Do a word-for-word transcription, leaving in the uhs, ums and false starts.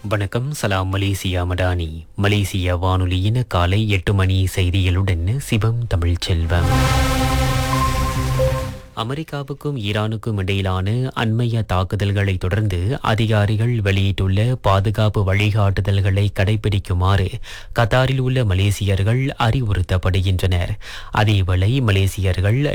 வணக்கம். சலாம் மலேசியா மடானி. மலேசிய வானொலியின் காலை எட்டு மணி செய்திகளுடன் சிவம் தமிழ்ச்செல்வம். அமெரிக்காவுக்கும் ஈரானுக்கும் இடையிலான அண்மைய தாக்குதல்களை தொடர்ந்து அதிகாரிகள் வெளியிட்டுள்ள பாதுகாப்பு வழிகாட்டுதல்களை கடைபிடிக்குமாறு கத்தாரில் உள்ள மலேசியர்கள் அறிவுறுத்தப்படுகின்றனர். அதேவேளை மலேசியர்கள்